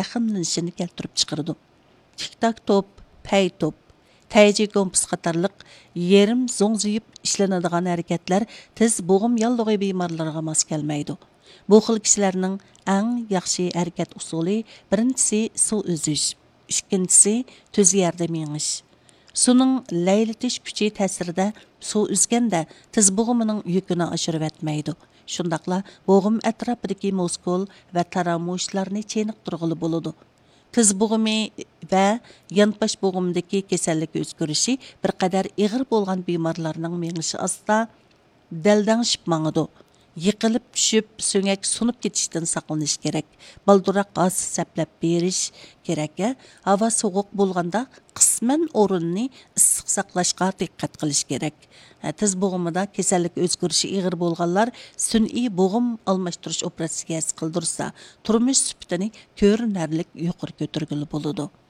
zəximlənişini keltirib çıxırdı. Tik-tak top, pay top, təyci kompus qatarlıq yerim zoңzuyub işlənadigan hərəkətlər tez boğum yallığı bemorlarına mas kelməydi. Bu xil kişilərning ən yaxşı hərəkət usuli birincisi su üzüş, ikkinchisi tüz yerdə meڭiş. Suning laylitish kuchi ta'sirida suv üzganda tiz bo'g'imining yukini oshirib etmaydi. Shundaqla bo'g'im atrofidagi muskul va taramushlarni cheniqtirg'ili bo'ladi. Tiz bo'g'imi va yonbash bo'g'imdagi kasallik o'zgarishi bir qadar ig'ir bo'lgan bemorlarning meڭishi asta daldangishib mangidi. Yiqilib tushib, so'ngak sunib ketishdan saqlanish kerak. Balduroq g'oz saplab berish kerak. Havo sovuq bo'lganda qisman o'rinni issiq saqlashga diqqat qilish kerak. Tiz bo'g'imida kasallik o'zgarishi ig'ir bo'lganlar sun'iy bo'g'im almashtirish operatsiyasi qildirsa, turmush sifatini ko'rinarli yuqori ko'targili bo'ladi.